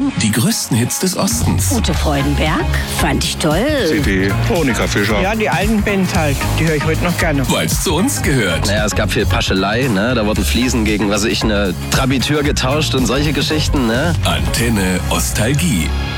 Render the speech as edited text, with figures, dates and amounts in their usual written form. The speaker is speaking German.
Die größten Hits des Ostens. Ute Freudenberg, fand ich toll. CD, Monika Fischer. Ja, die alten Bands halt, die höre ich heute noch gerne. Weil's zu uns gehört. Naja, es gab viel Paschelei, ne? Da wurden Fliesen gegen, eine Trabitür getauscht und solche Geschichten, ne? Antenne Ostalgie.